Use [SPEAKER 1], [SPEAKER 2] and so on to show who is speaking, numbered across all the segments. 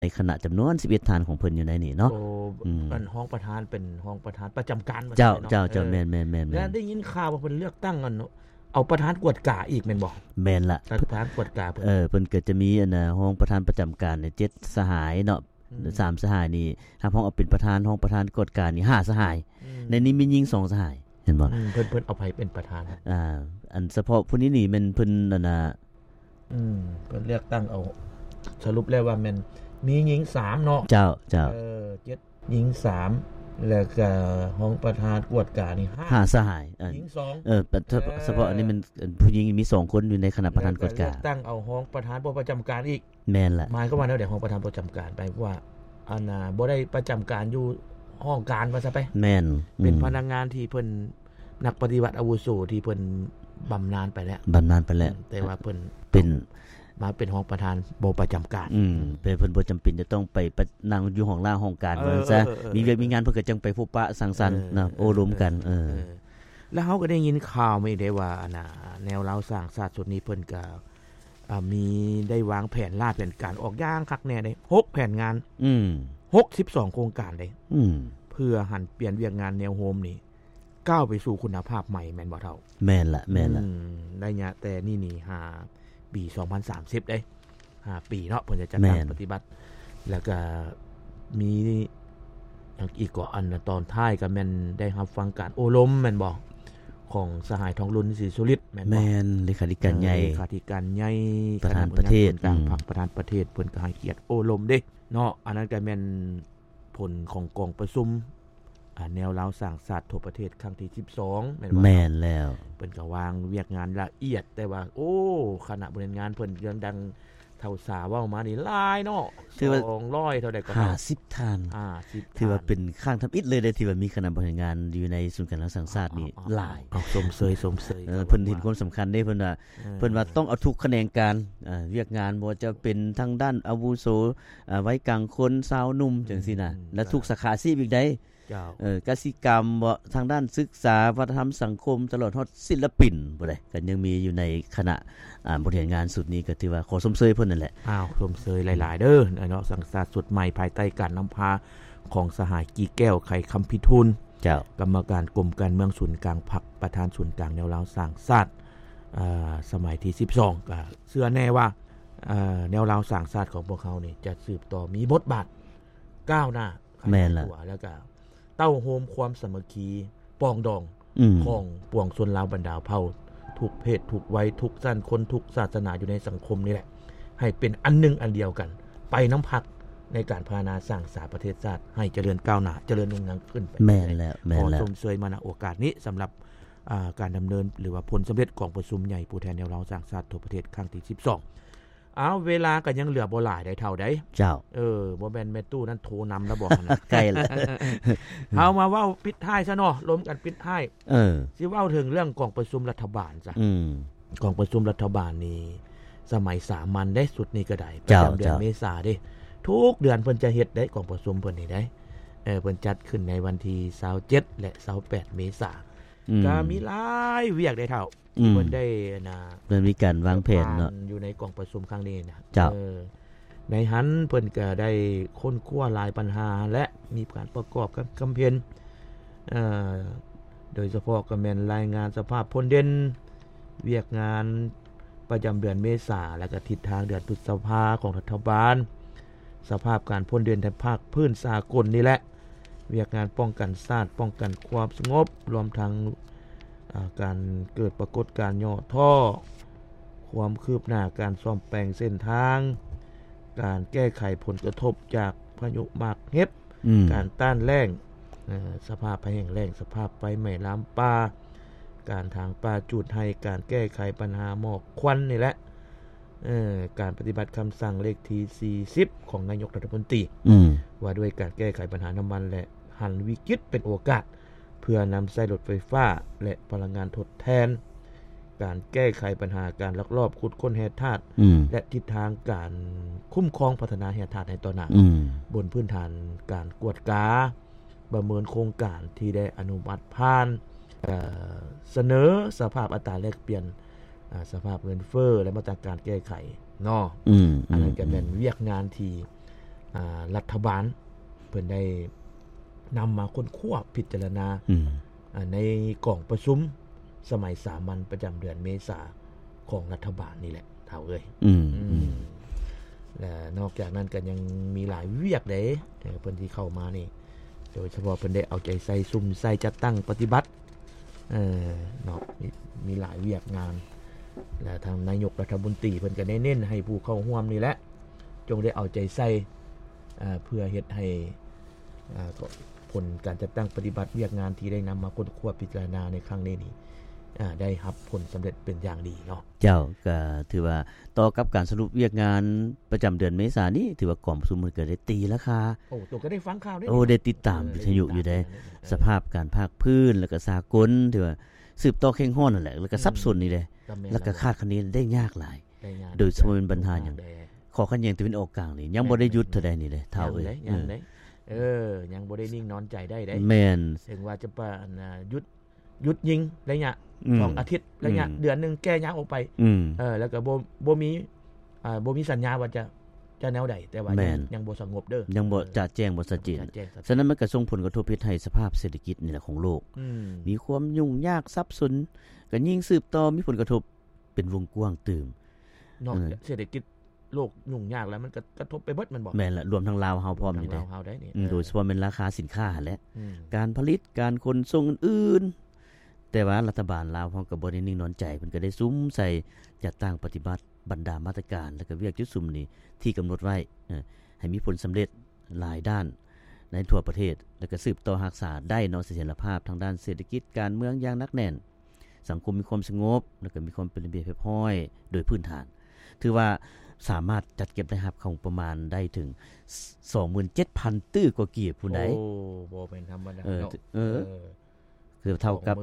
[SPEAKER 1] ในคณะจำนวน11ท่านของเพิ่นอยู่ในนี่เนาะ
[SPEAKER 2] เป็นห้องประธานเป็นห้องประธานประจำการ
[SPEAKER 1] เจ้าแม่นๆๆ
[SPEAKER 2] แล้วได้ยินข่าวว่าเพิ่นเลือกตั้งกันเอาประธานกวดกาอีกแม่นบ่
[SPEAKER 1] แม่นล่ะ
[SPEAKER 2] ประธานกวดกา
[SPEAKER 1] เพิ่นก็จะมีอันน่ะห้องประธานประจำการเนี่ย7สหายเนาะ3สหายนี่ถ้าห้องเอาเป็นประธานห้องประธานกวดกานี่5สหายในนี้มีหญิง2สหายเห็นบ่
[SPEAKER 2] เพิ่นเอาไผเป็นประธาน
[SPEAKER 1] อันเฉพาะผู้นี้นี่มันเพิ่นนั่นน่ะ
[SPEAKER 2] เพิ่นเลือกตั้งเอาสรุปแล้วว่าแม่นมีหญิง3เนาะ
[SPEAKER 1] เจ้า
[SPEAKER 2] 7หญิง3แล้วก็ห้องประธานกวดกานี่
[SPEAKER 1] 5สหาย
[SPEAKER 2] หญิง2
[SPEAKER 1] เฉพาะอันนี้มันผู้หญิงมี2คนอยู่ในคณะประธานกวดกา
[SPEAKER 2] ตั้งเอาห้องประธานประจำการอีก
[SPEAKER 1] แม่นล่ะ
[SPEAKER 2] หมายก็ว่าแล้วแต่ห้องประธานประจำการไปว่าอันน่ะบ่ได้ประจำการอยู่ห้องการว่าซะไป
[SPEAKER 1] แม่น
[SPEAKER 2] เป็นพนักงานที่เพิ่นนักปฏิบัติอาวุโสที่เพิ่นบำนาญไปแล้วแต่ว่าเพิ่น
[SPEAKER 1] เป็น
[SPEAKER 2] มาเป็นห้องประธานบ่ประจำการ
[SPEAKER 1] เป็นเพิ่นบ่จำเป็นจะต้องไปนั่งอยู่ห้องล่างห้องการว่าซะมีเวียกมีงานเพิ่นก็จังไปพบปะสังสรรค์นะโอ้รวมกัน
[SPEAKER 2] แล้วเฮาก็ได้ยินข่าวไม่ได้ว่าแนวเราสร้างชาติสุดนี้เพิ่นก็มีได้วางแผนแผนการออกอย่างคักแน่ได้6แผนงาน62โครงการได้เพื่อหันเปลี่ยนเวียกงานแนวโฮมนี่ก้าวไปสู่คุณภาพใหม่แม่นบ่เฒ่า
[SPEAKER 1] แม่นล่ะ
[SPEAKER 2] ได้ยะแต่นี่ปี2030ได้5ปีเนาะเพิ่นจะจัดการปฏิบัติแล้วก็มีอีกก็อันตอนท้ายก็แม่นได้รับฟังการโอลมแม่นบ่ของสหายทองรุ่นศรีสุริตแม่
[SPEAKER 1] นเลขาธิการใหญ่
[SPEAKER 2] ประธานประเทศต่างพรรคประธานประเทศเพิ่นก็ให้เกียรติโอลมเด้เนาะอันนั้นก็แม่นผลของกองประชุมแนวลาวสร้างชาติทั่วประเทศครั้งที่12แม่นบ่
[SPEAKER 1] แม่นแล้ว
[SPEAKER 2] เพิ่นก็วางเวียกงานละเอียดแต่ว่าคณะบริหารงานเพิ่นเรื่องดังเท่าสาเว้ามานี่หลายเนาะ200เท่าใดก็
[SPEAKER 1] 50ท่านถือว่าเป็นข้างทำอิฐเลยได้ที่ว่ามีคณะบริหารงานอยู่ในศูนย์การสร้างชาตินี่หลาย
[SPEAKER 2] สมเสย
[SPEAKER 1] เพิ่นเห็นความสำคัญได้เพิ่นว่าต้องเอาทุกแขนงการเวียกงานบ่ว่าจะเป็นทางด้านอาวุโสไว้กลางคนสาวหนุ่มจังซี่น่ะและทุกสาขาอาชีพอีกได้กสิกรรมบ่ทางด้านศึกษาวัฒนธรรมสังคมตลอดฮอดศิลปินบ่ได้ก็ยังมีอยู่ในคณะบริหารงานสุดนี้ก็ถือว่าขอสมเสยเพิ่นนั่นแหละ
[SPEAKER 2] สมเสยหลายๆเด้อเนาะสังสาสุดใหม่ภายใต้การนำพาของสหายกีแก้วไข่คำพิทูลกรรมการกรมการเมืองศูนย์กลางพรรคประธานศูนย์กลางแนวลาวสร้างชาติสมัยที่12ก็เชื่อแน่ว่าแนวลาวสร้างชาติของพวกเขานี่จะสืบต่อมีบทบาทก้าวหน้า
[SPEAKER 1] แม่นล่ะ
[SPEAKER 2] แล้วก็เต้าโฮมความสามัคคีปองดองของปวงชนลาวบรรดาเผ่าทุกเพศทุกวัยทุกชั้นคนทุกศาสนาอยู่ในสังคมนี่แหละให้เป็นอันนึงอันเดียวกันไปน้ำพักในการพัฒนาสร้างสรรค์ประเทศชาติให้เจริญก้าวหน้าเจริญรุ่งเรืองขึ้นไป
[SPEAKER 1] แม่นแล้ว
[SPEAKER 2] ขอชมเชยมาณโอกาสนี้สำหรับการดำเนินหรือว่าผลสำเร็จของประชุมใหญ่ผู้แทนแนวเราสร้างชาติทั่วประเทศครั้งที่12เวลาก็ยังเหลือบ่หลายได้เท่าใด
[SPEAKER 1] เจ้า
[SPEAKER 2] บ่แม่นแม่ตู้นั้นโทรนำแล้วบอกนะ
[SPEAKER 1] ใกล้แล้ว
[SPEAKER 2] เอามาเว้าปิดท้ายซะเนาะล้มกันปิดท้ายสิเว้าถึงเรื่องกองประชุมรัฐบาลจ้ะกองประชุมรัฐบาลนี่สมัยสามัญได้สุดนี่ก็ได้ประจำเดือนเมษายนเด้ทุกเดือนเพิ่นจะเฮ็ดได้กองประชุมเพิ่นนี่ได้เพิ่นจัดขึ้นในวันที่27และ28เมษายนก็มีหลายเวียกได้เท่าเพิ่นได้
[SPEAKER 1] เพิ่นมีการวางแผนเนาะ
[SPEAKER 2] อยู่ในกองประชุมครั้งนี้นะ
[SPEAKER 1] เจ้า
[SPEAKER 2] ในหันเพิ่นก็ได้ค้นคว้าหลายปัญหาและมีการประกอบกับคำเพียรโดยเฉพาะก็แม่นรายงานสภาพพลเด่นเวียกงานประจำเดือนเมษายนและก็ทิศทางเดือนพฤษภาคมของรัฐบาลสภาพการพลเด่นในภาคพื้นสากลนี่แหละเวียกงานป้องกันชาติป้องกันความสงบรวมทั้งการเกิดปรากฏการณ์ย่อท่อความคืบหน้าการซ่อมแปลงเส้นทางการแก้ไขผลกระทบจากพายุหมากเห็บการต้านแล้งสภาพภัยแห้งแล้งสภาพไฟไหม้ลามป่าการทางป่าจุดให้การแก้ไขปัญหาหมอกควันนี่แหละการปฏิบัติคำสั่งเลขที่40ของนายกรัฐมนตรีว่าด้วยการแก้ไขปัญหาน้ำมันและหันวิกฤตเป็นโอกาสเพื่อนำใช้รถไฟฟ้าและพลังงานทดแทนการแก้ไขปัญหาการลักลอบขุดค้นแร่ธาตุและทิศทางการคุ้มครองพัฒนาแร่ธาตุในต่อหน้าบนพื้นฐานการกวดกาประเมินโครงการที่ได้อนุมัติผ่านเสนอสภาพอัตราแลกเปลี่ยนสภาพเงินเฟ้อและมาตรการแก้ไขเนาะอันนั้นก็เป็นเวียกงานที่รัฐบาลเพิ่นได้นำมาค้นคว้าพิจารณาในกล่องประชุมสมัยสามัญประจำเดือนเมษาของรัฐบาลนี่แหละเท่าเอ้ยและนอกจากนั้นก็ยังมีหลายเวียกเด้เพิ่นที่เข้ามานี่โดยเฉพาะเพิ่นได้เอาใจใส่ซุ่มใส่จัดตั้งปฏิบัติเนาะมีหลายเวียกงานและทางนายกรัฐมนตรีเพิ่นก็ได้เน้นให้ผู้เข้าร่วมนี่แหละจงได้เอาใจใส่เพื่อเฮ็ดให้ผลการจัดตั้งปฏิบัติเวียกงานที่ได้นำมาค้นคว้าพิจารณาในครั้งนี้นี่ได้รับผลสำเร็จเป็นอย่างดีเนาะ
[SPEAKER 1] เจ้าก็ถือว่าต่อกับการสรุปเวียกงานประจำเดือนเมษายนนี้ถือว่ากองประชุมมันเกิดได้ตีราคา
[SPEAKER 2] ตัวก็ได้ฟังข่าวได้
[SPEAKER 1] ได้ติดตามวิทยุอยู่ได้สภาพการภาคพื้นแล้วก็สากลถือว่าสืบต่อเข้มข้นนั่นแหละแล้วก็ซับซ้อนนี่แหละแล้วก็คาดคะเนได้ยากหลายโดยเฉพาะเป็นปัญหาอย่างขอขัดแย้งตะวันออกกลางนี่ยังบ่ได้หยุดเท่าใดนี่เลยเท่า
[SPEAKER 2] ยังยังบ่ได้นิ่งนอนใจได้
[SPEAKER 1] แม่น
[SPEAKER 2] ถึงว่าจะหยุดยิงระยะ2อาทิตย์ระยะเดือนนึงแก้ยางออกไปแล้วก็บ่มีสัญญาว่าจะแนวใดแต่ว่ายังบ่สงบเด้อ
[SPEAKER 1] ยังบ่จะแจ้งบ่ชัดเจนฉะนั้นมันก็ส่งผลกระทบให้สภาพเศรษฐกิจนี่แหละของโลกมีความยุ่งยากซับซ้อนก็ยิ่งสืบต่อมีผลกระทบเป็นวงกว้างตื่ม
[SPEAKER 2] นอกจากเศรษฐกิจโลกยุ่งยากแล้วมันก็กระทบไปเบิดมันบ่
[SPEAKER 1] แม่นละรวมทั้งลาวเฮาพร้อมนี่ได้โดยเฉพาะเป็นราคาสินค้าและการผลิตการขนส่งอื่นๆแต่ว่ารัฐบาลลาวเฮาก็บ่ได้นิ่งนอนใจเพิ่นก็ได้ซุ้มใส่จัดตั้งปฏิบัติบรรดามาตรการแล้วก็เวียกจุดซุ่มนี้ที่กำหนดไว้ให้มีผลสำเร็จหลายด้านในทั่วประเทศแล้วก็สืบต่อรักษาได้เนาะเสถียรภาพทางด้านเศรษฐกิจการเมืองอย่างหนักแน่นสังคมมีความสงบแล้วก็มีความเป็นระเบียบเรียบร้อยโดยพื้นฐานถือว่าสามารถจัดเก็บได้รับของประมาณได้ถึง 27,000 ตื้อกว่ากีบผู้ใด
[SPEAKER 2] โอ้บ่แม่นธรรมดาเนาะ
[SPEAKER 1] คือเท่ากับ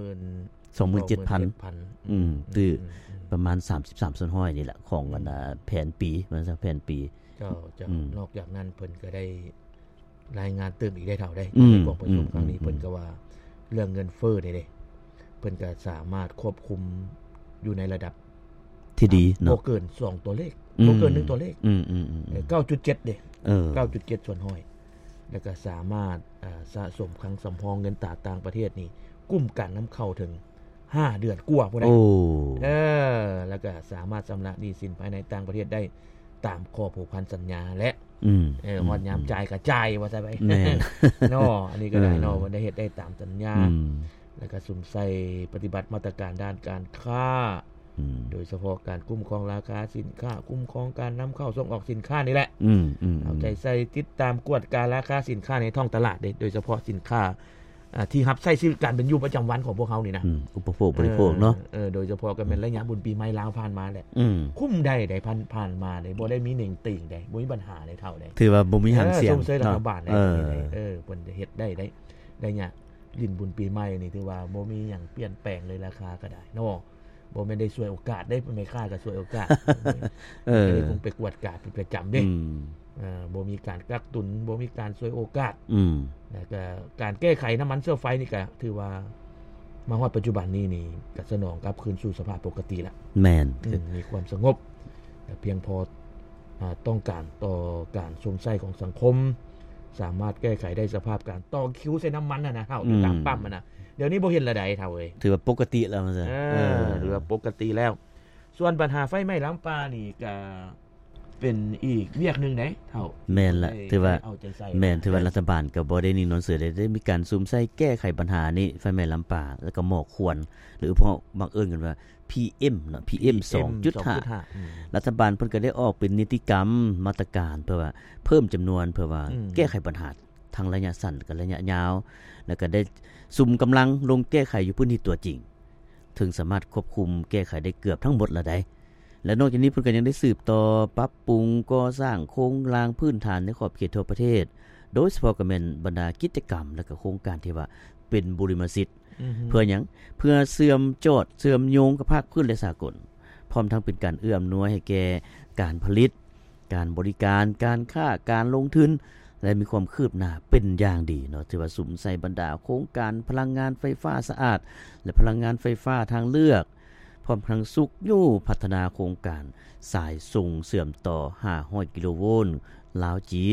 [SPEAKER 1] 27,000 ตื้อประมาณ33ส่วนห้อยนี่แหละของแผนปีมันซะแผนปี
[SPEAKER 2] เจ้านอกจากนั้นเพิ่นก็ได้รายงานเติมอีกได้เท่าได้กองประชุมครั้งนี้เพิ่นก็ว่าเรื่องเงินเฟ้อนี่เด้เพิ่นก็สามารถควบคุมอยู่ในระดับ
[SPEAKER 1] ที่ดีเนาะ
[SPEAKER 2] บ่เกิน2ตัวเลขบ่เกิน1ตัวเลข9.7 เด้9.7 ส่วนห้อยแล้วก็สามารถสะสมคลังสำรองเงินตราต่างประเทศนี่กุ้มกันนําเข้าถึง5 เดือนกว่าพุ่นน่ะแล้วก็สามารถชำระหนี้สินภายในต่างประเทศได้ตามข้อผูกพันสัญญาและฮอดยามจ่ายก็จ่ายว่าซั่นไปเนาะอันนี้ก็ได้เนาะว่าได้เฮ็ดได้ตามสัญญาแล้วก็สุ่มใส่ปฏิบัติมาตรการด้านการค้าโดยเฉพาะการคุ้มครองราคาสินค้าคุ้มครองการนำเข้าส่งออกสินค้านี่แหละเอาใจใส่ติดตามกวดการราคาสินค้าในท้องตลาดโดยเฉพาะสินค้าที่รับใช้ชีวิตการเป็นอยู่ประจำวันของพวกเฮานี่นะ
[SPEAKER 1] อุปโภคบริโภคเนาะ
[SPEAKER 2] โดยเฉพาะก็แม่นระยะบุญปีใหม่ลาวผ่านมาแหละคุ้มได้ผ่านมาได้บ่ได้มีหนิ่งติ่งได้บ่มีปัญหาได้เท่าใด
[SPEAKER 1] ถือว่าบ่มีหันเสียง
[SPEAKER 2] เนาะรัฐบาลได้เพิ่นจะเฮ็ดได้เนี่ยยินบุญปีใหม่นี่ถือว่าบ่มีหยังเปลี่ยนแปลงเลยราคาก็ได้เนาะบ่แม่นได้ช่วยโอกาสได้ไม่ค่าก็ช่วยโอกาสคงไปกวดกาดเป็นประจำเด้บ่มีการกักตุนบ่มีการช่วยโอกาสแล้วก็การแก้ไขน้ำมันเชื้อไฟนี่ก็ถือว่ามาฮอดปัจจุบันนี้นี่ก็สนองกลับคืนสู่สภาพปกติแล้ว
[SPEAKER 1] แม่น
[SPEAKER 2] มีความสงบแต่เพียงพอต้องการต่อการสงสัยของสังคมสามารถแก้ไขได้สภาพการต่อคิวใส่น้ำมันน่ะเฮาตามปั๊มน่ะเดี๋ยวนี้บ่เห็นละใดเท่าเอ้ย
[SPEAKER 1] ถือว่าปกติแล้วมันซะ
[SPEAKER 2] หรือว่าปกติแล้วส่วนปัญหาไฟไหม้ลำปานี่ก็เป็นอีกเวียกนึงเด้เท่า
[SPEAKER 1] แม่นล่ะถือว่าแม่นถือว่ารัฐบาลก็บ่ได้นิ่งนอนเสือได้มีการซุ่มใส่แก้ไขปัญหานี้ไฟไหม้ลำปาแล้วก็หมอกควันหรือพวกบางเอิ้นกันว่า PM เนาะ PM 2.5 รัฐบาลเพิ่นก็ได้ออกเป็นนิติกรรมมาตรการเพื่อว่าเพิ่มจํานวนเพื่อว่าแก้ไขปัญหาทั้งระยะสั้นกับระยะยาวแล้วก็ได้ซุ่มกําลังลงแก้ไขอยู่พื้นที่ตัวจริงถึงสามารถควบคุมแก้ไขได้เกือบทั้งหมดแล้วได้และนอกจากนี้เพิ่นก็ยังได้สืบต่อปรับปรุงก่อสร้างโครงรางพื้นฐานในขอบเขตทั่วประเทศโดยเฉพาะก็แม่นบรรดากิจกรรมและก็โครงการที่ว่าเป็นบุริมสิทธิ์เพื่อหยังเพื่อเสื่อมโจทย์เสื่อมโยงกับภาคพื้นและสากลพร้อมทั้งเป็นการเอื้ออำนวยให้แก่การผลิตการบริการการค้าการลงทุนและมีความคืบหน้าเป็นอย่างดีเนาะถือว่าสุมใส่บรรดาโครงการพลังงานไฟฟ้าสะอาดและพลังงานไฟฟ้าทางเลือกพร้อมทั้งสุขอยู่พัฒนาโครงการสายส่งเสื่อมต่อ500กิโลโวลต์ลาวจีน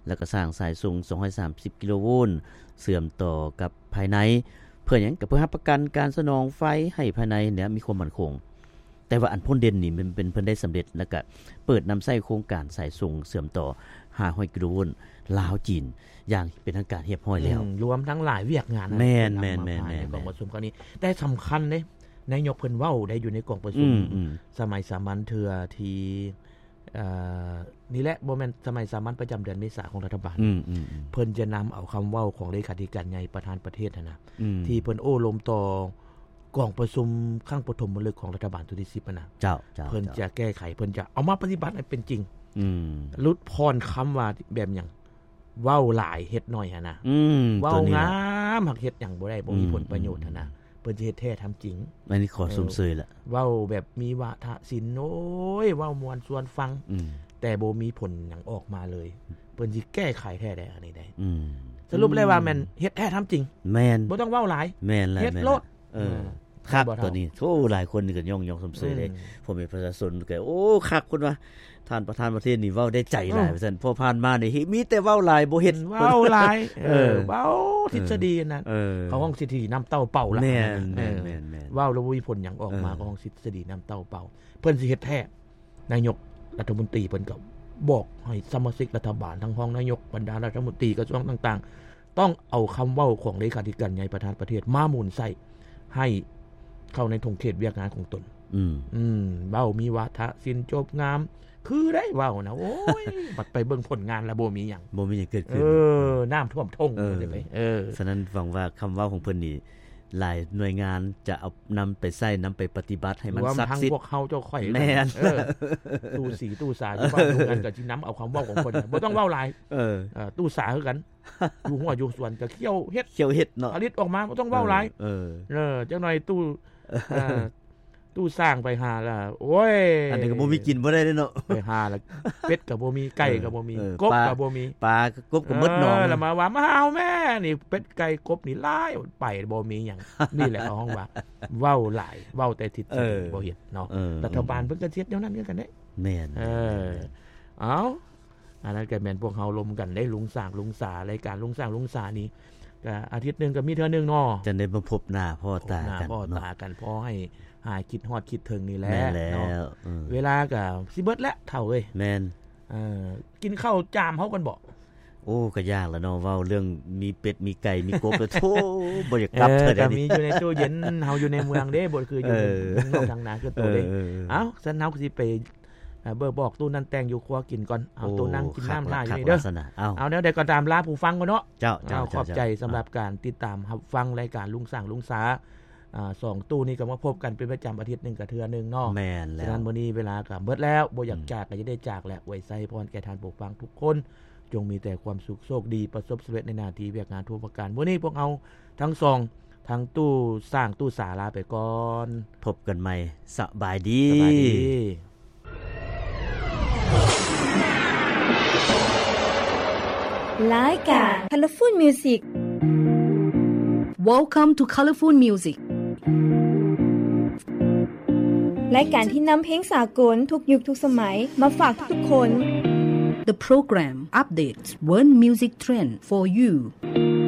[SPEAKER 1] แล้วก็สร้างสายส่ง230กิโลโวลต์เชื่อมต่อกับภายในเพื่อหยังก็เพื่อรับประกันการสนองไฟให้ภายในเนี่ยมีความมั่นคงแต่ว่าอันพ้นเด่นนี่มันเป็นเพิ่นได้สำเร็จแล้วก็เปิดนําใช้โครงการสายส่งเชื่อมต่อ500กิโลโวลต์ลาวจีนอย่างเป็นทางการเรียบร้อยแล้ว
[SPEAKER 2] รวมทั้งหลายเวียกงาน
[SPEAKER 1] แม่นๆๆ
[SPEAKER 2] ๆกองประชุมครั้งนี้แต่สำคัญเด้นายกเพิ่นเว้าได้อยู่ในกองประชุมสมัยสามัญเทื่อที่นี่แหละบ่แม่นสมัยสามัญประจําเดือนเมษายนของรัฐบาลเพิ่นจะนําเอาคําเว้าของเลขาธิการใหญ่ประธานประเทศนะที่เพิ่นโอ้ลมต่อกองประชุมครั้งปฐมฤกษ์ของรัฐบาลชุดที่10นะ
[SPEAKER 1] เจ้า
[SPEAKER 2] เพิ่นจะแก้ไขเพิ่นจะเอามาปฏิบัติให้เป็นจริงลดพรคําว่าแบบหยังเว้าหลายเฮ็ดน้อยหั่นน่ะเว้างามหักเฮ็ดหยังบ่ได้บ่มีผลประโยชน์หั่นน่ะเพิ่นสิเฮ็ดแท้ทำจริง
[SPEAKER 1] อันนี้ขอสมเสยล่ะ
[SPEAKER 2] เว้าแบบมีวาทศิลป์โอ้ยเว้ามวนชวนฟังแต่บ่มีผลหยังออกมาเลยเพิ่นสิแก้ไขแท้ได้อันนี้ได้สรุปเลยว่าแม่นเฮ็ดแท้ทำจริง
[SPEAKER 1] แม่น
[SPEAKER 2] บ่ต้องเว้าหลาย
[SPEAKER 1] แม่นแล้ว
[SPEAKER 2] เฮ็ดโลด
[SPEAKER 1] ครับตัวนี้โอ้หลายคนนี่ก็ย่องๆสมเสยเลยผมเป็นประชาชนก็โอ้คักคุณว่าท่านประธานประเทศนี่เว้าได้ใจหลายว่าซั่นพอผ่านมานี่มีแต่เว้าหลายบ่เฮ็ด
[SPEAKER 2] เว้าหลายเว้าทฤษฎีนั่นเขาห้องทฤษฎีน้ำเต้าเป่าล่ะ
[SPEAKER 1] แม่นๆๆ
[SPEAKER 2] เว้าแล้วบ่มีผลหยังออกมาของห้องทฤษฎีน้ำเต้าเป่าเพิ่นสิเฮ็ดแท้นายกรัฐมนตรีเพิ่นก็บอกให้สมาชิกรัฐบาลทั้งห้องนายกบรรดารัฐมนตรีกระทรวงต่างๆต้องเอาคําเว้าของเลขาธิการใหญ่ประธานประเทศมาหมุนใส่ให้เข้าในธงเขตเวียกงานของตนเว้ามีวาทศิลป์จบงามคือได้เว้านะโอ้ยบัดไปเบิ่งผลงานแล้วบ่มีหยัง
[SPEAKER 1] บ่มีหยังเกิดขึ้น
[SPEAKER 2] น้ำท่วมทงเลยไป
[SPEAKER 1] ฉะนั้นหวังว่าคําเว้าของเพิ่นนี่หลายหน่วยงานจะเอานําไปใช้นําไปปฏิบัติให้มันศักดิ์สิทธิ์
[SPEAKER 2] พวกเฮาเจ้าข่อย
[SPEAKER 1] แม่น
[SPEAKER 2] ตู้สีตู้สาอยู่บ้านอยู่กันก็สินําเอาคําเว้าของเพิ่นบ่ต้องเว้าหลายตู้สาคือกันอยู่หัวอยู่สวนก็เคี่ยวเฮ็ด
[SPEAKER 1] เนาะ
[SPEAKER 2] ผลิตออกมาบ่ต้องเว้าหลายจังหน่อยตู้สร้างไปหาล่ะโอ้ย
[SPEAKER 1] อันนี้ก็บ่มีกินบ่ได้เนาะ
[SPEAKER 2] ไปหาล่ะเป็ดก็บ่มีไก่ก็บ่มีกบก็บ่มี
[SPEAKER 1] ปลากบก็หมดหนอง
[SPEAKER 2] แล้วมาว่ามาเฮาแม่นี่เป็ดไก่กบนี่หลายไปบ่มีหยังนี่แหละห้องว่าเว้าหลายเว้าแต่ทิศบ่เฮ็ดเนาะรัฐบาลเพิ่นก็เฮ็ดแนวนั้นกันเด้
[SPEAKER 1] แม่น
[SPEAKER 2] เอาอันนั้นก็แม่นพวกเฮาลมกันได้ลุงสร้างลุงสารายการลุงสร้างลุงสานี่ก็อาทิตย์นึงก็มีเทื่อนึงเนาะ
[SPEAKER 1] จะได้มาพบหน้าพ่อตากัน
[SPEAKER 2] พอให้หายคิดฮอดคิดถึงนี่แหละเนาะเวลาก็สิเบิดแล้วเฒ่าเอ้ย
[SPEAKER 1] แม่น
[SPEAKER 2] กินข้าวจามเฮากันบ่
[SPEAKER 1] โอ้ก็ยากแล้วเนาะเว้าเรื่องมีเป็ดมีไก่มีกบแล้วโธ่บ่อยากกลับเถิด
[SPEAKER 2] อันนี้ก็มีอยู่ในตู้เย็นเฮาอยู่ในเมืองเด้บ่คืออยู่ทางนาคือตัวเด้เอ้าซั่นเฮาก็สิไปบอกตู้นั้นแต่งอยู่ครัวกินก่อนเอาตู้นั่งกินน้ำลาอยู่นี่เด้อเอาแนวใดก็ตามลาผู้ฟังก่อนเนาะ
[SPEAKER 1] เจ้า
[SPEAKER 2] ขอบใจสำหรับการติดตามรับฟังรายการลุงสร้างลุงสา2ตู้นี้ก็มาพบกันเป็นประจำอาทิตย์นึงกับเทื่อนึงเนาะ
[SPEAKER 1] แม่นแล้ว
[SPEAKER 2] ฉะนั้นมื้อนี้เวลาก็เบิดแล้วบ่อยากจากก็จะได้จากแล้วไว้ใส่พรแก่ท่านผู้ฟังทุกคนจงมีแต่ความสุขโชคดีประสบสำเร็จในหน้าที่เวียกงานทุกประการมื้อนี้พวกเอาทั้ง2ทั้งตู้สร้างตู้สาลาไปก่อน
[SPEAKER 1] พบกันใหม่สบายดี
[SPEAKER 3] รายการ Colorful Music
[SPEAKER 4] Welcome to Colorful Music
[SPEAKER 3] รายการที่นำเพลงสากลทุกยุคทุกสมัยมาฝากทุกคน
[SPEAKER 4] The program updates world music trend for you